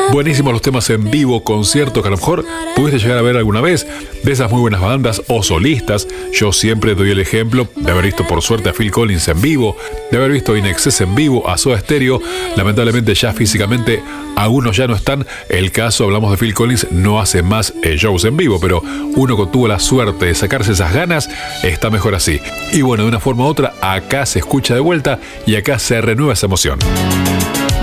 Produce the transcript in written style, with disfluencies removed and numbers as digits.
Buenísimos los temas en vivo, conciertos que a lo mejor pudiste llegar a ver alguna vez, de esas muy buenas bandas o solistas. Yo siempre doy el ejemplo de haber visto por suerte a Phil Collins en vivo, de haber visto In Excess en vivo, a Soda Stereo. Lamentablemente ya físicamente algunos ya no están. El caso, hablamos de Phil Collins, no hace más shows en vivo, pero uno que tuvo la suerte de sacarse esas ganas, está mejor así. Y bueno, de una forma u otra, acá se escucha de vuelta y acá se renueva esa emoción.